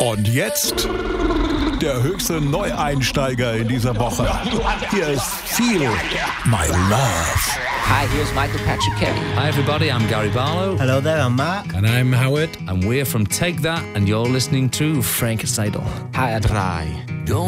Und jetzt der höchste Neueinsteiger in dieser Woche. Hier ist Feel My Love. Hi, here's Michael Patrick Kelly. Hi everybody, I'm Gary Barlow. Hello there, I'm Mark. And I'm Howard. And we're from Take That, and you're listening to Frank Seidel. HR3.